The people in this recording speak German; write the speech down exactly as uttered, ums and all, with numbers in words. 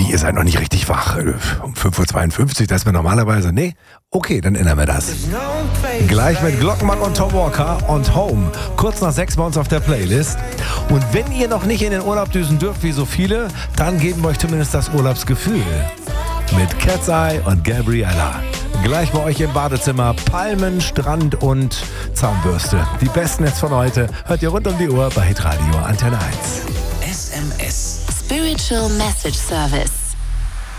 ihr seid noch nicht richtig wach. Um fünf Uhr zweiundfünfzig, das ist mir normalerweise... Nee? Okay, dann ändern wir das. Gleich mit Glockenmann und Tom Walker und Home. Kurz nach sechs bei uns auf der Playlist. Und wenn ihr noch nicht in den Urlaub düsen dürft, wie so viele, dann geben wir euch zumindest das Urlaubsgefühl. Mit Cat's Eye und Gabriella. Gleich bei euch im Badezimmer Palmen, Strand und Zahnbürste. Die besten jetzt von heute hört ihr rund um die Uhr bei Hitradio Antenne eins. S M S. Spiritual Message Service.